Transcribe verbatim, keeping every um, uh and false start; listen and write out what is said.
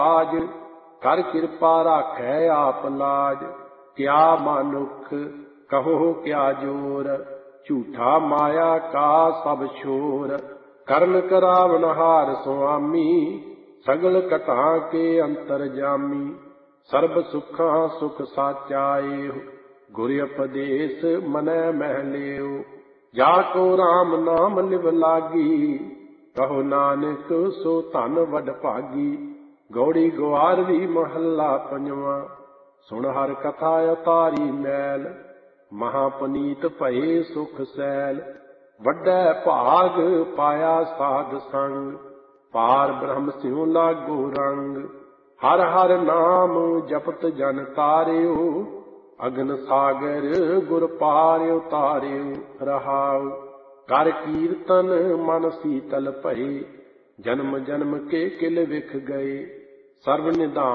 ਆਜ ਕਰ ਕਿਰਪਾ ਰਾਖੈ ਆਪ ਲਾਜ। ਕਿਆ ਮਾਨੁਖ ਕਹੋ ਕਿਆ ਜੋਰ, ਝੂਠਾ ਮਾਇਆ ਕਾ ਸਭ ਛੋਰ। ਕਰਨ ਕਰਾਵਨ ਹਾਰ ਸੁਆਮੀ, ਸਗਲ ਘਟਾਂ ਕੇ ਅੰਤਰ ਜਾਮੀ। ਸਰਬ ਸੁਖਾਂ ਸੁਖ ਸਾਚਾ ਏਹੁ, ਗੁਰ ਉਪਦੇਸ ਮਨੈ ਮਹਿ ਲਿਓ। ਜਾ ਕੋ ਰਾਮ ਨਾਮ ਲਿਵ ਲਾਗੀ, ਕਹੋ ਨਾਨਕ ਸੋ ਧਨ ਵਡ ਭਾਗੀ। ਗੌੜੀ ਗੁਆਰਵੀ ਮਹੱਲਾ ਪੰਜਵਾਂ। ਸੁਣ ਹਰਿ ਕਥਾ ਉਤਾਰੀ ਮੈਲ, ਮਹਾ ਪੁਨੀਤ ਭਏ ਸੁਖ ਸੈਲ। ਵੱਡੈ ਭਾਗ ਪਾਇਆ ਸਾਧ ਸੰਗ, ਪਾਰ ਬ੍ਰਹਮ ਸਿਉ ਲਾਗੋ ਰੰਗ। ਹਰ ਹਰ ਨਾਮ ਜਪਤ ਜਨ ਤਾਰਿਓ, ਅਗਨ ਸਾਗਰ ਗੁਰ ਪਾਰ ਉਤਾਰਿਓ। ਰਹਾਉ ਕਰ ਕੀਰਤਨ ਮਨ ਸੀਤਲ ਭਏ, ਜਨਮ ਜਨਮ ਕੇ ਕਿਲ ਵਿਖ ਗਏ। ਸਰਬ ਨਿਧਾਨ